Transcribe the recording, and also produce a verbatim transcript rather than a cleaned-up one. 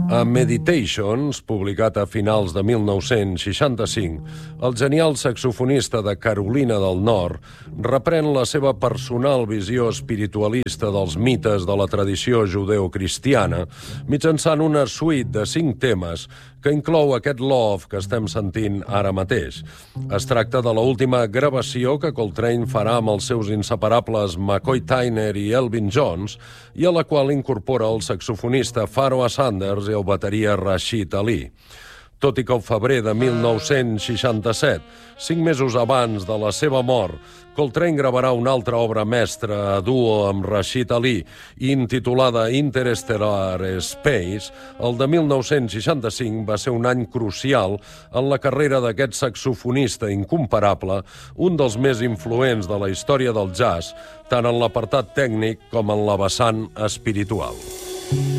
A Meditations, publicat a finals de mil nou-cents seixanta-cinc, el genial saxofonista de Carolina del Nord reprèn la seva personal visió espiritualista dels mites de la tradició judeocristiana mitjançant una suite de cinc temes que inclou aquest Love que estem sentint ara mateix. Es tracta de l'última gravació que Coltrane farà amb els seus inseparables McCoy Tyner i Elvin Jones i a la qual incorpora el saxofonista Pharoah Sanders i el bateria Rashid Ali. Tot i que el febrer de mil nou-cents seixanta-set, cinc mesos abans de la seva mort, Coltrane gravarà una altra obra mestra a duo amb Rashid Ali, intitulada Interstellar Space. El de mil nou-cents seixanta-cinc va ser un any crucial en la carrera d'aquest saxofonista incomparable, un dels més influents de la història del jazz, tant en l'apartat tècnic com en la vessant espiritual.